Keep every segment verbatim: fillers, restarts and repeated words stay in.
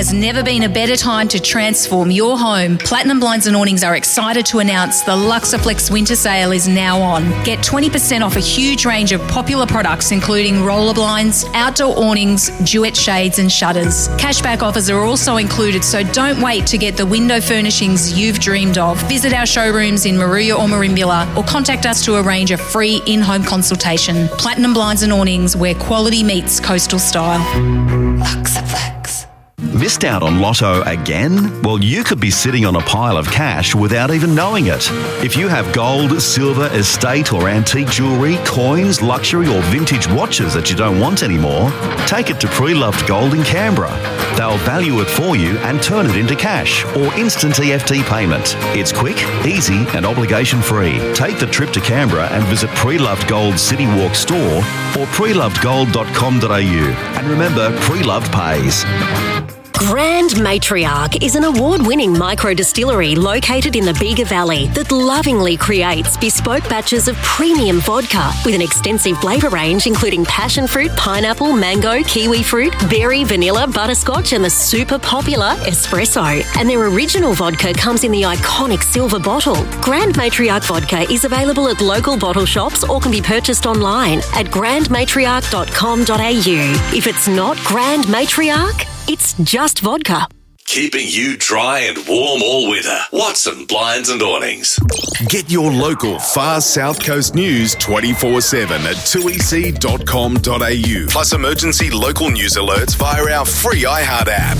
has never been a better time to transform your home. Platinum Blinds and Awnings are excited to announce the Luxaflex winter sale is now on. Get twenty percent off a huge range of popular products including roller blinds, outdoor awnings, duet shades and shutters. Cashback offers are also included, so don't wait to get the window furnishings you've dreamed of. Visit our showrooms in Maruya or Merimbula or contact us to arrange a free in-home consultation. Platinum Blinds and Awnings, where quality meets coastal style. Luxaflex. Missed out on Lotto again? Well, you could be sitting on a pile of cash without even knowing it. If you have gold, silver, estate or antique jewellery, coins, luxury or vintage watches that you don't want anymore, take it to Pre-Loved Gold in Canberra. They'll value it for you and turn it into cash or instant E F T payment. It's quick, easy and obligation-free. Take the trip to Canberra and visit Pre-Loved Gold City Walk store or pre loved gold dot com dot a u. And remember, Pre-Loved pays. Grand Matriarch is an award-winning micro-distillery located in the Bega Valley that lovingly creates bespoke batches of premium vodka with an extensive flavour range including passion fruit, pineapple, mango, kiwi fruit, berry, vanilla, butterscotch and the super popular espresso. And their original vodka comes in the iconic silver bottle. Grand Matriarch vodka is available at local bottle shops or can be purchased online at grand matriarch dot com dot a u. If it's not Grand Matriarch, it's just vodka. Keeping you dry and warm all winter. Watson Blinds and Awnings. Get your local Far South Coast news twenty-four seven at two e c dot com dot a u. Plus emergency local news alerts via our free iHeart app.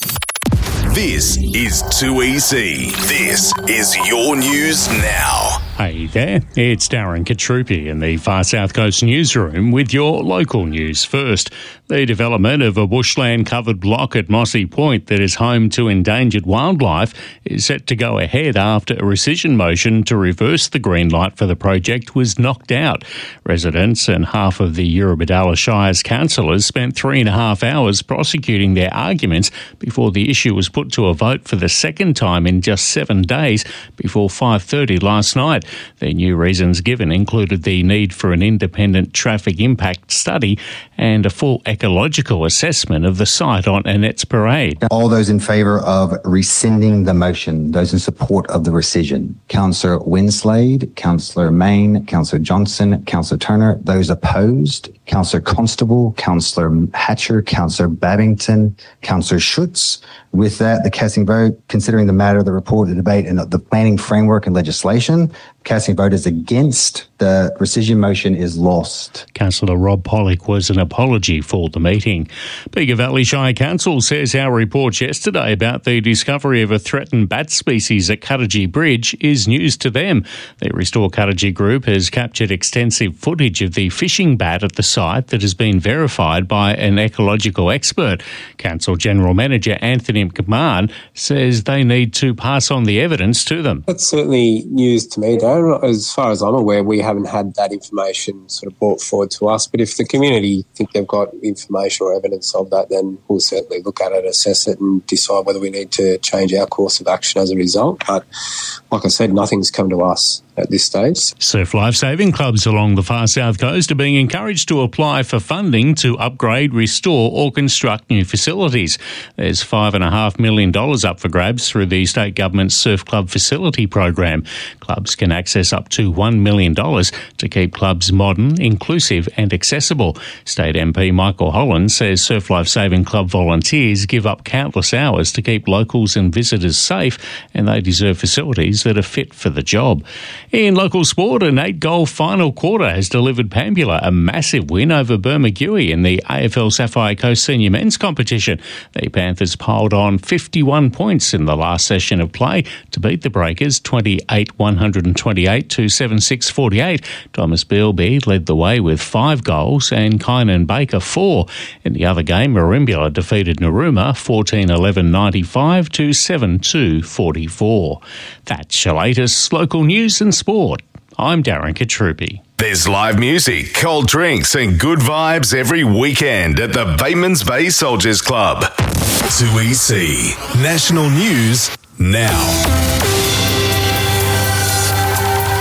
This is two E C. This is your news now. Hey there, it's Darren Katrupi in the Far South Coast newsroom with your local news first. The development of a bushland-covered block at Mossy Point that is home to endangered wildlife is set to go ahead after a rescission motion to reverse the green light for the project was knocked out. Residents and half of the Eurobodalla Shire's councillors spent three and a half hours prosecuting their arguments before the issue was put to a vote for the second time in just seven days before five thirty last night. The new reasons given included the need for an independent traffic impact study and a full ecological assessment of the site on Annette's Parade. All those in favour of rescinding the motion, those in support of the rescission. Councillor Winslade, Councillor Main, Councillor Johnson, Councillor Turner. Those opposed, Councillor Constable, Councillor Hatcher, Councillor Babington, Councillor Schutz. With that, the casting vote, considering the matter of the report, the debate and the planning framework and legislation, casting vote is against. The rescission motion is lost. Councillor Rob Pollock was an apology for the meeting. Bega Valley Shire Council says our report yesterday about the discovery of a threatened bat species at Cuttagee Bridge is news to them. The Restore Cuttagee group has captured extensive footage of the fishing bat at the site that has been verified by an ecological expert. Council General Manager Anthony McMahon says they need to pass on the evidence to them. That's certainly news to me, Darren. As far as I'm aware, we haven't had that information sort of brought forward to us. But if the community think they've got information or evidence of that, then we'll certainly look at it, assess it and decide whether we need to change our course of action as a result. But like I said, nothing's come to us at this stage. Surf lifesaving clubs along the far south coast are being encouraged to apply for funding to upgrade, restore or construct new facilities. There's five and a half million dollars up for grabs through the state government's Surf Club Facility Program. Clubs can access up to one million dollars to keep clubs modern, inclusive and accessible. State M P Michael Holland says Surf Lifesaving Club volunteers give up countless hours to keep locals and visitors safe, and they deserve facilities that are fit for the job. In local sport, an eight-goal final quarter has delivered Pambula a massive win over Bermagui in the A F L Sapphire Coast Senior Men's Competition. The Panthers piled on fifty-one points in the last session of play to beat the Breakers twenty-eight one twenty-eight to seventy-six forty-eight. Thomas Bealby led the way with five goals and Kynan Baker four. In the other game, Merimbula defeated Narooma fourteen eleven ninety-five to seven two forty-four. That's your latest local news and sport. I'm Darren Katrupi. There's live music, cold drinks and good vibes every weekend at the Batemans Bay Soldiers Club. two E C National News now.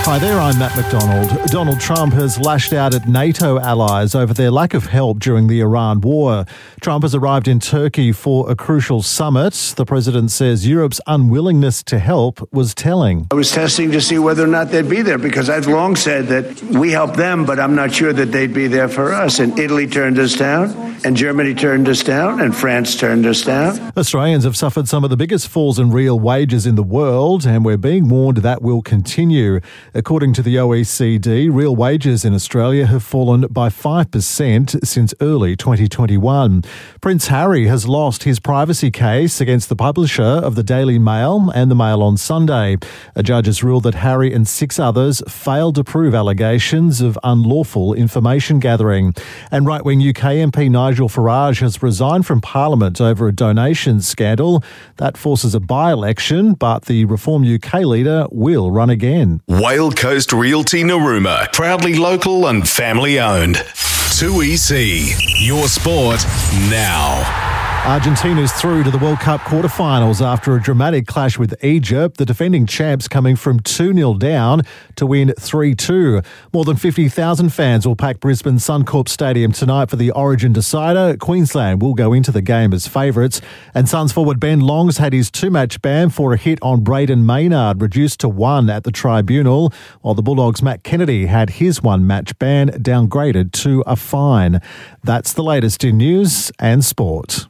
Hi there, I'm Matt McDonald. Donald Trump has lashed out at NATO allies over their lack of help during the Iran war. Trump has arrived in Turkey for a crucial summit. The president says Europe's unwillingness to help was telling. I was testing to see whether or not they'd be there because I've long said that we help them, but I'm not sure that they'd be there for us. And Italy turned us down, and Germany turned us down, and France turned us down. Australians have suffered some of the biggest falls in real wages in the world, and we're being warned that will continue. According to the O E C D, real wages in Australia have fallen by five percent since early twenty twenty-one. Prince Harry has lost his privacy case against the publisher of the Daily Mail and the Mail on Sunday. A judge has ruled that Harry and six others failed to prove allegations of unlawful information gathering. And right-wing U K M P Nigel Farage has resigned from Parliament over a donation scandal. That forces a by-election, but the Reform U K leader will run again. Whale Coast Realty Narooma, proudly local and family owned. two E C, your sport now. Argentina's through to the World Cup quarterfinals after a dramatic clash with Egypt, the defending champs coming from two nil down to win three two. More than fifty thousand fans will pack Brisbane Suncorp Stadium tonight for the Origin decider. Queensland will go into the game as favourites. And Suns forward Ben Long's had his two-match ban for a hit on Braden Maynard reduced to one at the tribunal, while the Bulldogs' Matt Kennedy had his one-match ban downgraded to a fine. That's the latest in news and sport.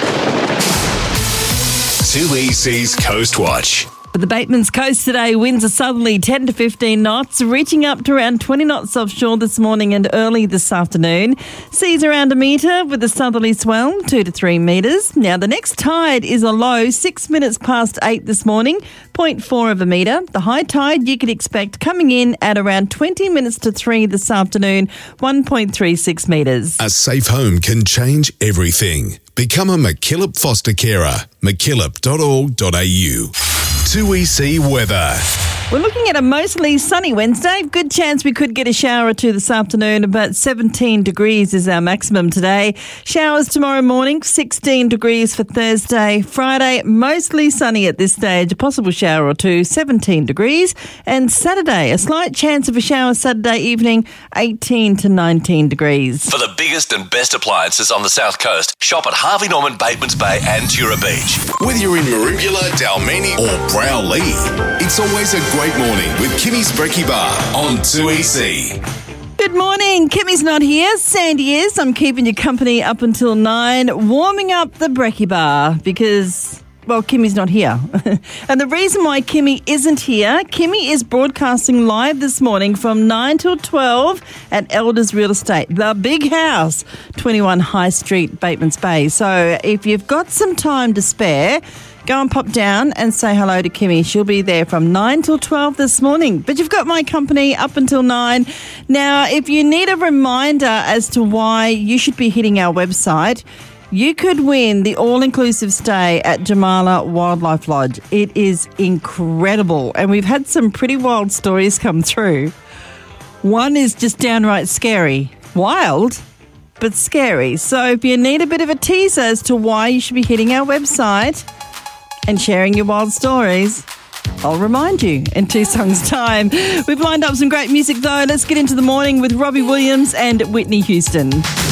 two E C's Coast Watch. For the Bateman's Coast today, winds are southerly ten to fifteen knots, reaching up to around twenty knots offshore this morning and early this afternoon. Seas around a metre with a southerly swell, two to three metres. Now, the next tide is a low six minutes past eight this morning, zero point four of a metre. The high tide you could expect coming in at around twenty minutes to three this afternoon, one point three six metres. A safe home can change everything. Become a McKillop foster carer. mckillop dot org dot a u. two E C weather. We're looking at a mostly sunny Wednesday. Good chance we could get a shower or two this afternoon. About seventeen degrees is our maximum today. Showers tomorrow morning, sixteen degrees for Thursday. Friday, mostly sunny at this stage. A possible shower or two, seventeen degrees. And Saturday, a slight chance of a shower Saturday evening, eighteen to nineteen degrees. For the biggest and best appliances on the South Coast, shop at Harvey Norman, Batemans Bay and Tura Beach. Whether you're in Maroubula, Dalmeny or Browley, it's always a great morning with Kimmy's Brekkie Bar on two E C. Good morning. Kimmy's not here. Sandy is. I'm keeping you company up until nine, warming up the Brekkie Bar because, well, Kimmy's not here. And the reason why Kimmy isn't here, Kimmy is broadcasting live this morning from nine till twelve at Elders Real Estate, the big house, twenty-one High Street, Batemans Bay. So if you've got some time to spare, go and pop down and say hello to Kimmy. She'll be there from nine till twelve this morning. But you've got my company up until nine. Now, if you need a reminder as to why you should be hitting our website, you could win the all-inclusive stay at Jamala Wildlife Lodge. It is incredible. And we've had some pretty wild stories come through. One is just downright scary. Wild, but scary. So if you need a bit of a teaser as to why you should be hitting our website and sharing your wild stories, I'll remind you in two songs' time. We've lined up some great music, though. Let's get into the morning with Robbie Williams and Whitney Houston.